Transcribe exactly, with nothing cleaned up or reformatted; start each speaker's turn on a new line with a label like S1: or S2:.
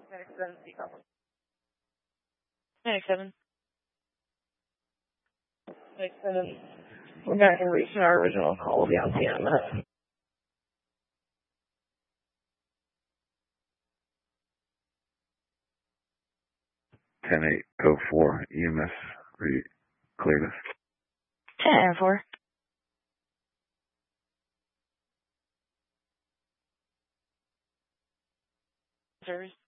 S1: Medic seven, decouple.
S2: Medic seven.
S1: Medic seven. We're back and reaching our original call. We'll be on scene in a minute.
S3: ten eight oh four E M S. Ready? Clear this.
S2: ten eight oh four. Service.